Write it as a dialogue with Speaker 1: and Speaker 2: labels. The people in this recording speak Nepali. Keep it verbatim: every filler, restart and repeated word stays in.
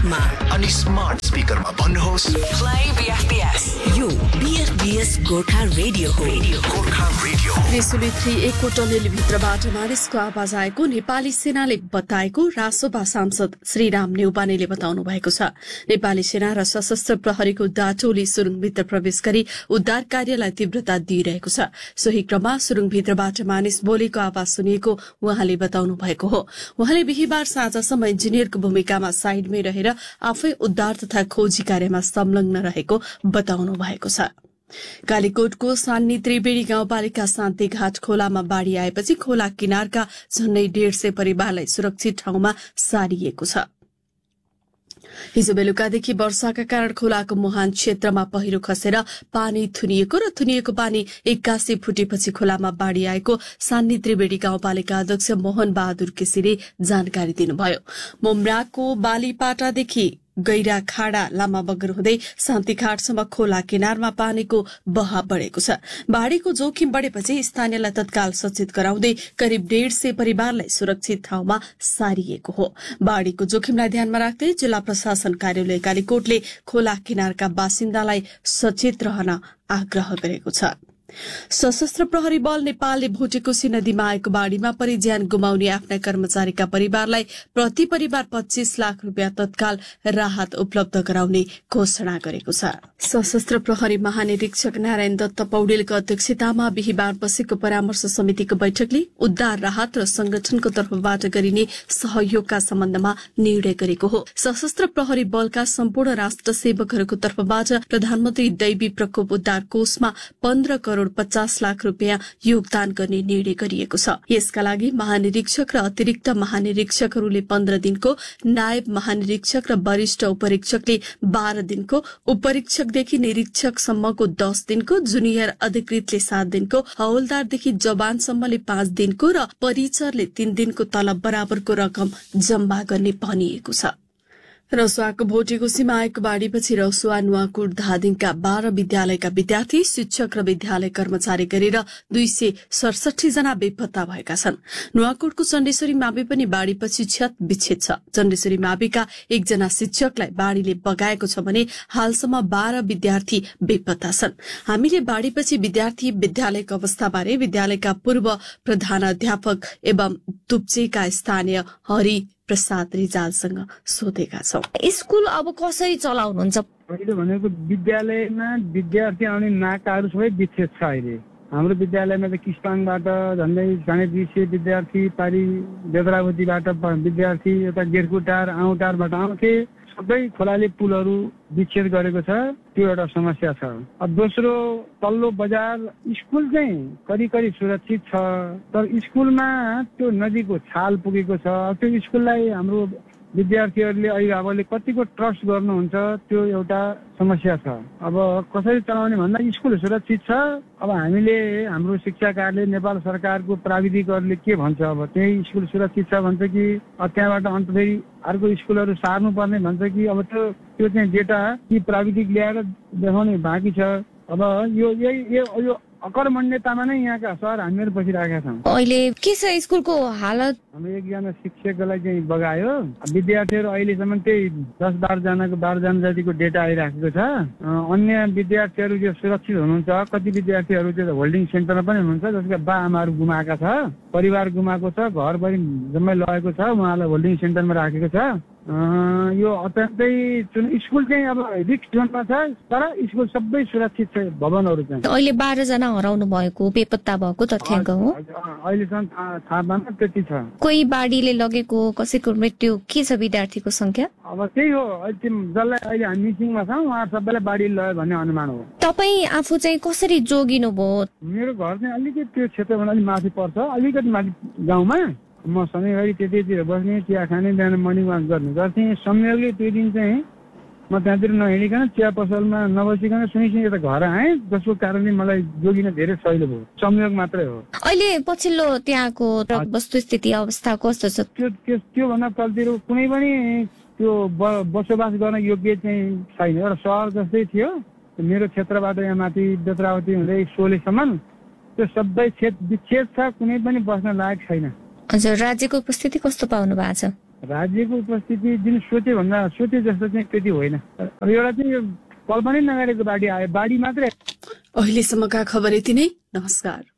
Speaker 1: कानमा
Speaker 2: अनि स्मार्ट स्पिकरमा भन्नुहोस्
Speaker 1: प्ले बीएफबीएस। यो बीएफबीएस गोर्खा रेडियो हो।
Speaker 2: गोर्खा रेडियो
Speaker 3: त्रिशुली थ्री एकको टनेल भित्रबाट मानिसको आवाज आएको नेपाली सेनाले बताएको रासोपा सांसद श्रीराम नेउपानेले बताउनु भएको छ। नेपाली सेना र सशस्त्र प्रहरीको उद्धार टोली सुरुङभित्र प्रवेश गरी उद्धार कार्यलाई तीव्रता दिइरहेको छ। सोही क्रममा सुरुङभित्रबाट मानिस बोलेको आवाज सुनिएको उहाँले बताउनु भएको हो। उहाँले बिहिबार साँझसम्म इन्जिनियरको भूमिकामा साइडमै रहेर आफै उद्धार तथा खोजी कार्यमा संलग्न रहेको बताउनु भएको छ। कालीकोटको सान्नी त्रिवेणी गाउँपालिका शान्तिघाट खोलामा बाढ़ी आएपछि खोला किनारका झण्डै डेढ़ सय परिवारलाई सुरक्षित ठाउँमा सारिएको छ। हिजो बेलुकादेखि वर्षाका कारण खोलाको मुहान क्षेत्रमा पहिरो खसेर पानी थुनिएको र थुनिएको पानी एक्कासी फुटेपछि खोलामा बाढ़ी आएको सान्नी त्रिवेणी गाउँपालिका अध्यक्ष मोहन बहादुर केसीले जानकारी दिनुभयो। मुम्राको बालीपाटादेखि गैरा खाडा लामा बगर हुँदै शान्तिघाटसम्म खोला किनारमा पानीको बहाव बढ़ेको छ। बाढ़ीको जोखिम बढ़ेपछि स्थानीयलाई तत्काल सचेत गराउँदै करिब डेढ़ सय परिवारलाई सुरक्षित ठाउँमा सारिएको हो। बाढ़ीको जोखिमलाई ध्यानमा राख्दै जिल्ला प्रशासन कार्यालय कालीकोटले खोला किनारका बासिन्दालाई सचेत रहन आग्रह गरेको छ। सशस्त्र प्रहरी बल नेपालले भोटेकोशी नदीमा आएको बाढ़ीमा परि ज्यान गुमाउने आफ्ना कर्मचारीका परिवारलाई प्रति परिवार पच्चीस लाख रूपियाँ तत्काल राहत उपलब्ध गराउने घोषणा गरेको छ। सशस्त्र प्रहरी महानिरीक्षक नारायण दत्त पौडेलको अध्यक्षतामा बिहिबार बसेको परामर्श समितिको बैठकले उद्धार राहत र संगठनको तर्फबाट गरिने सहयोगका सम्बन्धमा निर्णय गरेको हो। सशस्त्र प्रहरी बलका सम्पूर्ण राष्ट्र सेवकहरूको तर्फबाट प्रधानमन्त्री दैवी प्रकोप उद्धार कोषमा पन्ध्र करोड़ पचास लाख रूपियाँ योगदान गर्ने निर्णय गरिएको छ। यसका लागि महानिरीक्षक र अतिरिक्त महानिरीक्षकहरूले पन्ध्र दिनको, नायब महानिरीक्षक र वरिष्ठ उपरीक्षकले बाह्र दिनको, उपरीक्षकदेखि निरीक्षकसम्मको दस दिनको, जुनियर अधिकृतले सात दिनको, हवलदारदेखि जवानसम्मले पाँच दिनको र परिचरले तीन दिनको तलब बराबरको रकम जम्मा गर्ने भनिएको छ। रसुवाको भोटेकोशीमा आएको बाढ़ीपछि रसुवा, नुवाकोट, धादिङका बाह्र विद्यालयका विद्यार्थी, शिक्षक र विद्यालय कर्मचारी गरेर दुई सय सडसठी जना बेपत्ता भएका छन्। नुवाकोटको चण्डेश्वरी मावि पनि बाढ़ीपछि क्षत विच्छेद छ। चण्डेश्वरी माविका एकजना शिक्षकलाई बाढ़ीले बगाएको छ भने हालसम्म बाह्र विद्यार्थी बेपत्ता छन्। हामीले बाढ़ीपछि विद्यार्थी विद्यालयको अवस्थाबारे विद्यालयका पूर्व प्रधानाध्यापक एवं तुप्चेका स्थानीय हरि प्रसाद रिजालसँग सोधेका छौं।
Speaker 4: स्कुल अब कसरी चलाउनुहुन्छ?
Speaker 5: अहिले भनेको विद्यालयमा विद्यार्थी आउने नाकाहरू सबै विच्छेद छ। अहिले हाम्रो विद्यालयमा त किस्ताङबाट झन्डै साढे दुई सय विद्यार्थी, पारी बेद्रावतीबाट विद्यार्थी, यता गेरकुटार आउँटारबाट आउँथे। सबै खोलाले पुलहरू विच्छेद गरेको छ। त्यो एउटा समस्या छ। अब दोस्रो, तल्लो बजार स्कुल चाहिँ करिब करिब सुरक्षित छ, तर स्कुलमा त्यो नदीको छाल पुगेको छ। त्यो स्कुललाई हाम्रो विद्यार्थीहरूले अभिभावकले कतिको ट्रस्ट गर्नुहुन्छ, त्यो एउटा समस्या छ। अब कसरी चलाउने भन्दा स्कुल सुरक्षित छ। अब हामीले हाम्रो शिक्षा कार्यालय नेपाल सरकारको प्राविधिकहरूले के भन्छ, अब त्यही स्कुल सुरक्षित छ भन्छ कि त्यहाँबाट अन्त फेरि अर्को स्कुलहरू सार्नु पर्ने भन्छ कि अब त्यो त्यो चाहिँ डेटा कि प्राविधिक ल्याएर देखाउने बाँकी छ। अब यो यही यो अकर्मण्यतामा नै यहाँका सर हामीहरू बसिरहेका छौँ।
Speaker 4: अहिले के छ स्कुलको हालत?
Speaker 5: हाम्रो एकजना शिक्षकलाई चाहिँ बगायो। विद्यार्थीहरू अहिलेसम्म त्यही दस बाह्र जनाको बाह्र जना जतिको डेटा आइराखेको छ। अन्य विद्यार्थीहरू जो सुरक्षित हुनुहुन्छ, कति विद्यार्थीहरू चाहिँ होल्डिङ सेन्टरमा पनि हुनुहुन्छ, जसका बा आमाहरू गुमाएका छ, परिवार गुमाएको छ, घर पनि जम्मै लगेको छ, उहाँलाई होल्डिङ सेन्टरमा राखेको छ। यो अत्यन्तै स्कुल चाहिँ अब रिस्क जोनमा छ, तर स्कुल सबै सुरक्षित छ। भवनहरू चाहिँ
Speaker 4: अहिले बाह्र जना हराउनु भएको, बेपत्ता भएको तथ्याङ्क हो।
Speaker 5: अहिलेसम्म थाहा पाउन त्यति छ।
Speaker 4: कोही बाढ़ीले लगेको, कसैको मृत्यु, के छ विद्यार्थीको संख्या?
Speaker 5: अब त्यही हो, जसलाई अहिले हामी मिसिङमा छौँ उहाँ सबैलाई बाढ़ीले लग्यो भन्ने अनुमान हो।
Speaker 4: तपाईँ आफू चाहिँ कसरी जोगिनु भयो?
Speaker 5: मेरो घर चाहिँ अलिकति त्यो क्षेत्रभन्दा अलिक माथि पर्छ, अलिकति माथि गाउँमा। म सधैँभरि त्यतैतिर बस्ने, चिया खाने, बिहान मर्निङ वाक गर्ने गर्थेँ। संयोगले त्यो दिन चाहिँ म त्यहाँतिर नहिँडिकन चिया पसलमा नबसिकन सुनिसुनी यता घर आएँ, जसको कारणले मलाई जोगिन धेरै सजिलो भयो। संयोग मात्रै हो।
Speaker 4: अहिले पछिल्लो त्यहाँको वस्तुस्थिति अवस्था कस्तो छ?
Speaker 5: त्यो त्योभन्दा तलतिर कुनै पनि त्यो बसोबास गर्न योग्य चाहिँ छैन। एउटा सहर जस्तै थियो। मेरो क्षेत्रबाट यहाँ माथि बेत्रावती हुँदै सोलेसम्म त्यो सबै क्षेत्र विच्छेद छ, कुनै पनि बस्न लायक छैन।
Speaker 4: हजुर, राज्यको उपस्थिति कस्तो पाउनु भएको छ?
Speaker 5: राज्यको उपस्थिति जुन सोचे भन्दा सोचे जस्तो चाहिँ त्यति होइन। अब एउटा चाहिँ यो कल्पनै नगरेको बाढी आयो, बाढी मात्रै।
Speaker 3: अहिलेसम्मका खबर यति नै। नमस्कार।